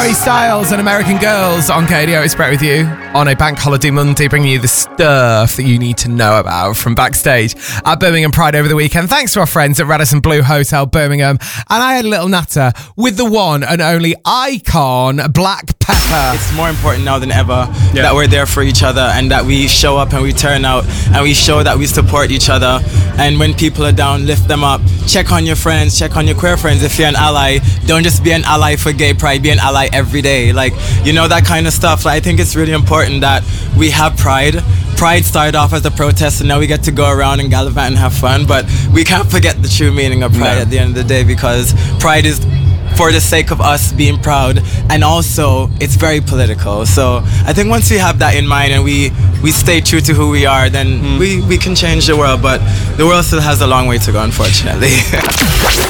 Harry Styles and American Girls on KDO. It's Brett with you on a bank holiday Monday, bringing you the stuff that you need to know about from backstage at Birmingham Pride over the weekend. Thanks to our friends at Radisson Blu Hotel Birmingham. And I had a little natter with the one and only icon, Black Pepper. It's more important now than ever that we're there for each other and that we show up and we turn out and we show that we support each other. And when people are down, lift them up. Check on your friends, check on your queer friends. If you're an ally, don't just be an ally for gay pride, be an ally every day. Like, you know, that kind of stuff. Like, I think it's really important that we have pride. Pride started off as a protest and now we get to go around and gallivant and have fun. But we can't forget the true meaning of pride at the end of the day, because pride is for the sake of us being proud, and also it's very political. So I think once we have that in mind and we stay true to who we are, then we can change the world, but the world still has a long way to go, unfortunately.